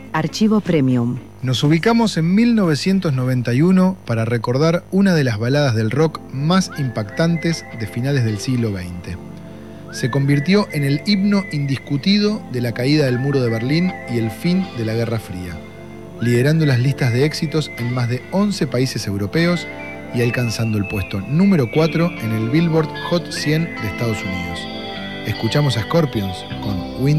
Archivo Premium. Nos ubicamos en 1991 para recordar una de las baladas del rock más impactantes de finales del siglo XX. Se convirtió en el himno indiscutido de la caída del muro de Berlín y el fin de la Guerra Fría, liderando las listas de éxitos en más de 11 países europeos y alcanzando el puesto número 4 en el Billboard Hot 100 de Estados Unidos. Escuchamos a Scorpions con Wind